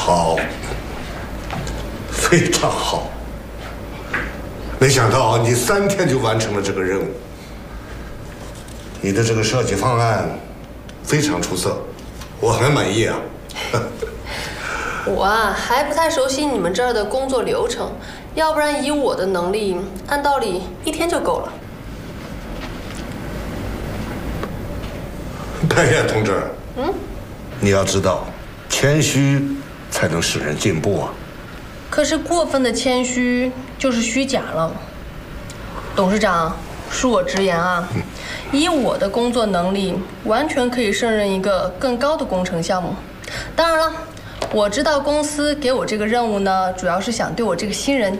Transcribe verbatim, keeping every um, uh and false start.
好，非常好。没想到你三天就完成了这个任务。你的这个设计方案非常出色，我很满意啊。 我啊还不太熟悉你们这儿的工作流程，要不然以我的能力，按道理一天就够了。 白燕同志， 嗯， 你要知道，谦虚才能使人进步啊。 可是过分的谦虚就是虚假了。董事长，恕我直言啊，嗯、以我的工作能力，完全可以胜任一个更高的工程项目。当然了，我知道公司给我这个任务呢，主要是想对我这个新人